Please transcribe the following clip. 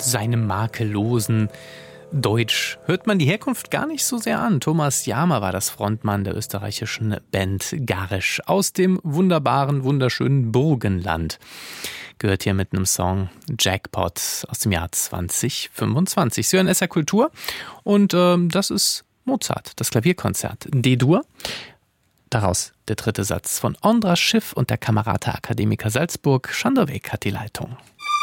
seinem makellosen Deutsch hört man die Herkunft gar nicht so sehr an. Thomas Jahmer war das Frontmann der österreichischen Band Garrisch aus dem wunderbaren, wunderschönen Burgenland. Gehört hier mit einem Song Jackpot aus dem Jahr 2025. Sie hören SR Kultur und das ist Mozart, das Klavierkonzert D-Dur. Daraus der dritte Satz von Andras Schiff und der Camerata Academica Salzburg. Schandoweg hat die Leitung.